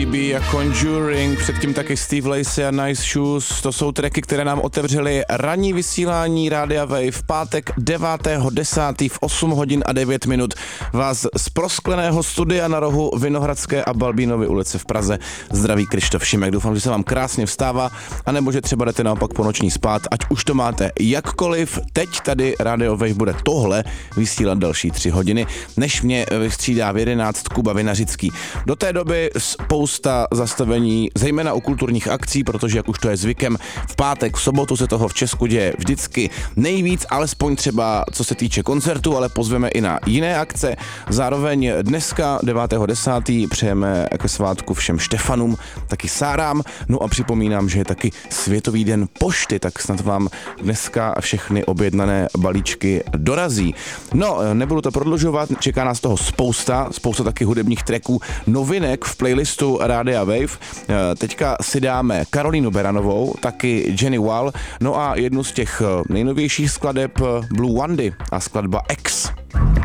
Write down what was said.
A Conjuring, předtím taky Steve Lacy a Nice Shoes, to jsou tracky, které nám otevřely ranní vysílání Rádia Wave v pátek 9.10. v 8 hodin a 9 minut. Vás z proskleného studia na rohu Vinohradské a Balbínovy ulice v Praze zdraví Krištof Šimek. Doufám, že se vám krásně vstává, anebo že třeba jdete naopak po noční spát, ať už to máte jakkoliv. Teď tady Radio Wave bude tohle vysílat další 3 hodiny, než mě vystřídá v 11 Kuba Vinařický. Do té doby spousta zastavení, zejména u kulturních akcí, protože jak už to je zvykem, v pátek, v sobotu se toho v Česku děje vždycky nejvíc, alespoň třeba co se týče koncertu, ale pozveme i na jiné akce. Zároveň dneska 9.10. přejeme ke svátku všem Štefanům, taky Sárám, no a připomínám, že je taky Světový den pošty, tak snad vám dneska všechny objednané balíčky dorazí. No, nebudu to prodlužovat, čeká nás toho spousta taky hudebních tracků, novinek v playlistu Rádia Wave. Teďka si dáme Karolínu Beranovou, taky Jenny Wall, no a jednu z těch nejnovějších skladeb Blue Wandy a skladba X.